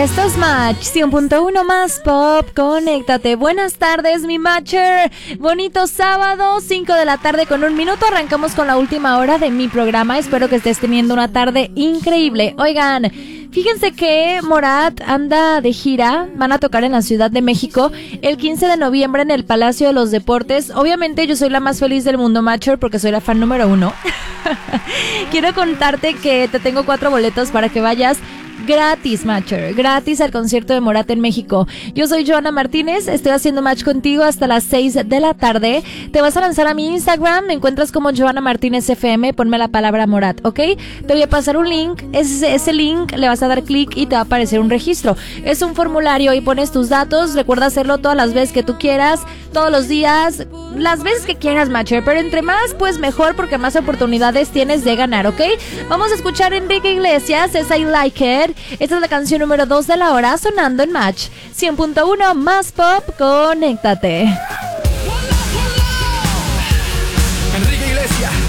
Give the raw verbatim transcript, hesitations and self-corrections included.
Esto es Match cien punto uno más Pop. Conéctate. Buenas tardes, mi Matcher. Bonito sábado, cinco de la tarde con un minuto. Arrancamos con la última hora de mi programa. Espero que estés teniendo una tarde increíble. Oigan, fíjense que Morat anda de gira. Van a tocar en la Ciudad de México el quince de noviembre en el Palacio de los Deportes. Obviamente yo soy la más feliz del mundo, Matcher, porque soy la fan número uno. Quiero contarte que te tengo cuatro boletos para que vayas gratis, Matcher, gratis al concierto de Morat en México. Yo soy Joana Martínez, estoy haciendo match contigo hasta las seis de la tarde. Te vas a lanzar a mi Instagram, me encuentras como Joana Martínez F M, ponme la palabra Morat, ¿ok? Te voy a pasar un link, ese, ese link le vas a dar clic y te va a aparecer un registro. Es un formulario y pones tus datos, recuerda hacerlo todas las veces que tú quieras, todos los días, las veces que quieras, Matcher, pero entre más, pues mejor, porque más oportunidades tienes de ganar, ¿ok? Vamos a escuchar a Enrique Iglesias, es I Like It. Esta es la canción número dos de la hora, sonando en Match cien punto uno más Pop. Conéctate.